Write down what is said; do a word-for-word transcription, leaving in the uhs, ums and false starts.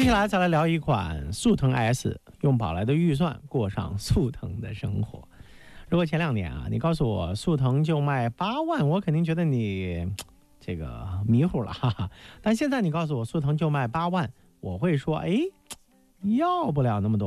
接下来再来聊一款速腾 S， 用宝来的预算过上速腾的生活。如果前两年啊，你告诉我速腾就卖八万，我肯定觉得你这个迷糊了，哈哈。但现在你告诉我速腾就卖八万，我会说，哎，要不了那么多。